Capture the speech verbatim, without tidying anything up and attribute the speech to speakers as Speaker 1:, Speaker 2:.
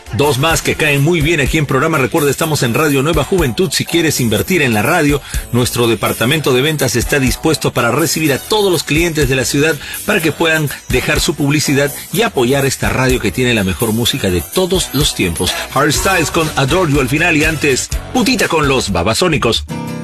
Speaker 1: Dos más que caen muy bien aquí en programa. Recuerda, estamos en Radio Nueva Juventud. Si quieres invertir en la radio, nuestro departamento de ventas está dispuesto para recibir a todos los clientes de la ciudad para que puedan dejar su publicidad y apoyar esta radio que tiene la mejor música de todos los tiempos. Harry Styles con Adore You al final y antes, putita con los Babasónicos.